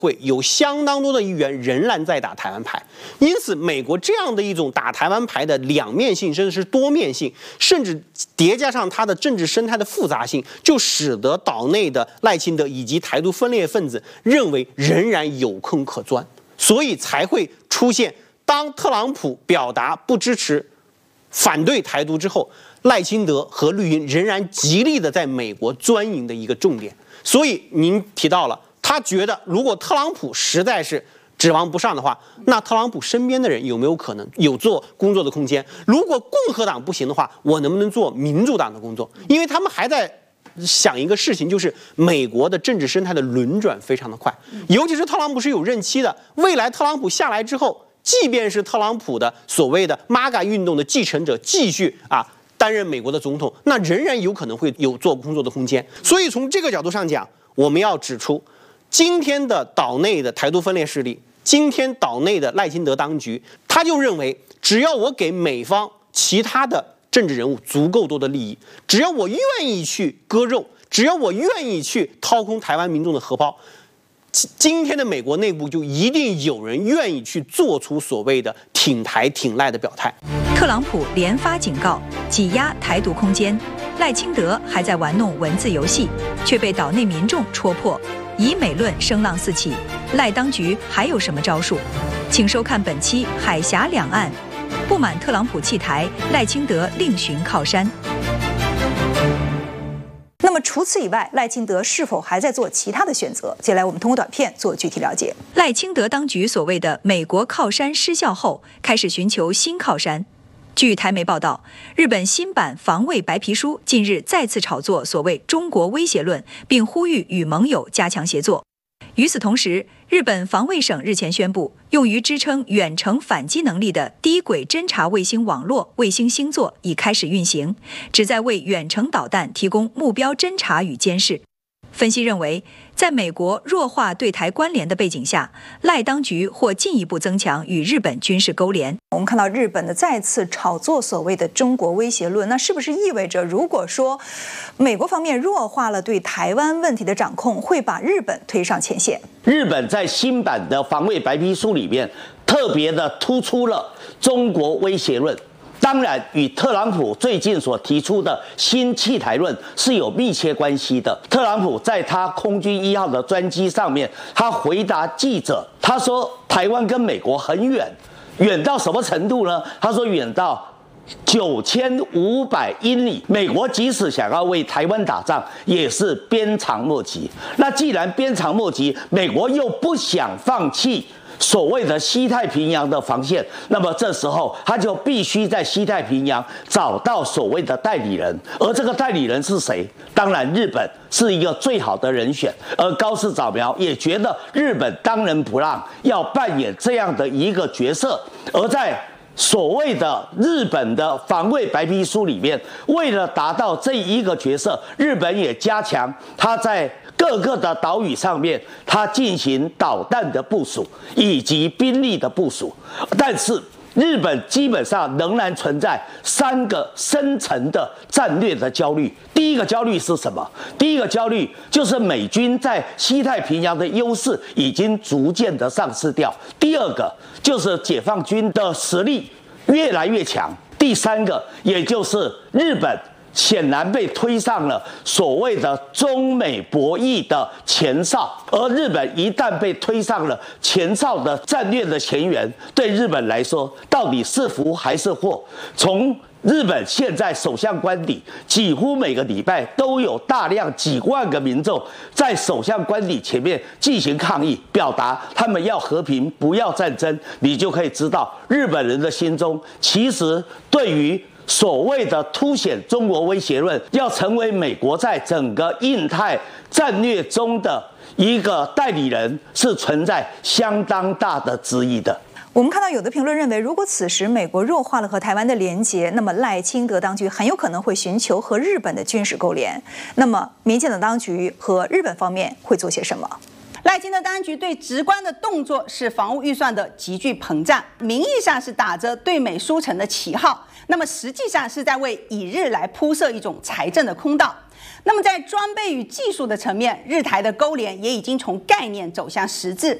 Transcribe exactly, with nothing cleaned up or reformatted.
会有相当多的议员仍然在打台湾牌，因此美国这样的一种打台湾牌的两面性，甚至是多面性，甚至叠加上它的政治生态的复杂性，就使得岛内的赖清德以及台独分裂分子认为仍然有空可钻，所以才会出现当特朗普表达不支持、反对台独之后，赖清德和绿营仍然极力的在美国钻营的一个重点。所以您提到了。他觉得，如果特朗普实在是指望不上的话，那特朗普身边的人有没有可能有做工作的空间？如果共和党不行的话，我能不能做民主党的工作？因为他们还在想一个事情，就是美国的政治生态的轮转非常的快，尤其是特朗普是有任期的，未来特朗普下来之后，即便是特朗普的所谓的 M A G A 运动的继承者继续啊担任美国的总统，那仍然有可能会有做工作的空间。所以从这个角度上讲，我们要指出。今天的岛内的台独分裂势力，今天岛内的赖清德当局，他就认为，只要我给美方其他的政治人物足够多的利益，只要我愿意去割肉，只要我愿意去掏空台湾民众的荷包，今天的美国内部就一定有人愿意去做出所谓的挺台挺赖的表态。 特朗普连发警告，挤压台独空间，赖清德还在玩弄文字游戏，却被岛内民众戳破。以美论声浪四起，赖当局还有什么招数？请收看本期《海峡两岸》。不满特朗普弃台，赖清德另寻靠山。 那么除此以外，赖清德是否还在做其他的选择？接下来我们通过短片做具体了解。 赖清德当局所谓的美国靠山失效后，开始寻求新靠山。据台媒报道，日本新版防卫白皮书近日再次炒作所谓中国威胁论，并呼吁与盟友加强协作。与此同时，日本防卫省日前宣布，用于支撑远程反击能力的低轨侦察卫星网络卫星星座已开始运行，旨在为远程导弹提供目标侦察与监视。分析认为，在美国弱化对台关联的背景下，赖当局或进一步增强与日本军事勾连。 我们看到日本的再次炒作所谓的中国威胁论，那是不是意味着，如果说美国方面弱化了对台湾问题的掌控，会把日本推上前线？ 日本在新版的防卫白皮书里面特别的突出了中国威胁论。当然，与特朗普最近所提出的新弃台论是有密切关系的。特朗普在他空军一号的专机上面，他回答记者，他说台湾跟美国很远，远到什么程度呢？他说远到九千五百英里，美国即使想要为台湾打仗，也是鞭长莫及。那既然鞭长莫及，美国又不想放弃所谓的西太平洋的防线，那么这时候他就必须在西太平洋找到所谓的代理人，而这个代理人是谁？当然日本是一个最好的人选，而高市早苗也觉得日本当仁不让，要扮演这样的一个角色。而在所谓的日本的防卫白皮书里面，为了达到这一个角色，日本也加强它在各个的岛屿上面，它进行导弹的部署以及兵力的部署。但是日本基本上仍然存在三个深层的战略的焦虑。第一个焦虑是什么？第一个焦虑就是美军在西太平洋的优势已经逐渐的丧失掉。第二个就是解放军的实力越来越强。第三个，也就是日本显然被推上了所谓的中美博弈的前哨，而日本一旦被推上了前哨的战略的前沿，对日本来说到底是福还是祸？从日本现在首相官邸，几乎每个礼拜都有大量几万个民众在首相官邸前面进行抗议，表达他们要和平，不要战争。你就可以知道，日本人的心中其实对于所谓的凸显中国威胁论，要成为美国在整个印太战略中的一个代理人，是存在相当大的质疑的。 我们看到有的评论认为，如果此时美国弱化了和台湾的连结，那么赖清德当局很有可能会寻求和日本的军事勾连。那么民进党当局和日本方面会做些什么？ 赖清德当局对直观的动作是防务预算的急剧膨胀，名义上是打着对美输诚的旗号，那么实际上是在为以日来铺设一种财政的空道。 那么在装备与技术的层面，日台的勾连也已经从概念走向实质。